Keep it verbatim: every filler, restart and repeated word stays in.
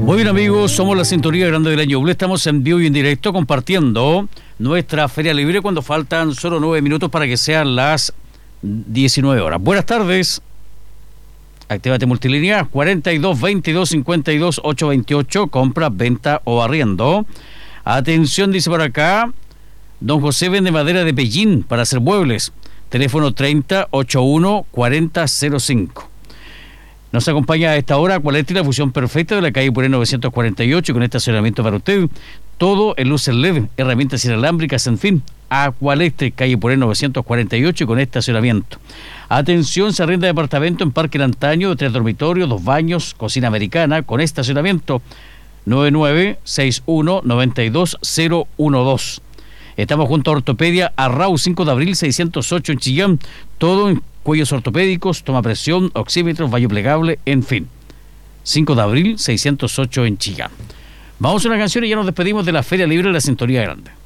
Muy bien, amigos, somos la Sintonía Grande del Año. Estamos en vivo y en directo compartiendo nuestra Feria Libre cuando faltan solo nueve minutos para que sean las diecinueve horas. Buenas tardes. Actívate multilínea cuarenta y dos, veintidós, cincuenta y dos, ochocientos veintiocho. Compra, venta o arriendo. Atención, dice por acá, don José vende madera de Pellín para hacer muebles. Teléfono treinta, ochenta y uno, cuarenta, cero cinco. Nos acompaña a esta hora Aqualectric, la fusión perfecta de la calle Puré novecientos cuarenta y ocho, con estacionamiento para usted. Todo en luces L E D, herramientas inalámbricas, en fin. Aqualectric, calle Puré novecientos cuarenta y ocho, con estacionamiento. Atención, se arrenda departamento en Parque Lantaño, de tres dormitorios, dos baños, cocina americana, con estacionamiento. nueve nueve seis uno, nueve dos cero uno dos. Estamos junto a Ortopedia Arrau, cinco de abril seiscientos ocho en Chillán. Todo en cuellos ortopédicos, toma presión, oxímetros, vallo plegable, en fin. cinco de abril seiscientos ocho en Chillán. Vamos a una canción y ya nos despedimos de la Feria Libre de la Sintonía Grande.